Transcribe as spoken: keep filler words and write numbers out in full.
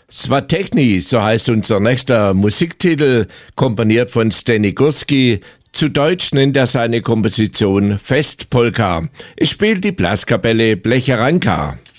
Swatechny, so heißt unser nächster Musiktitel, komponiert von Steny Gurski. Zu Deutsch nennt er seine Komposition Festpolka. Es spielt die Blaskapelle Blecheranka.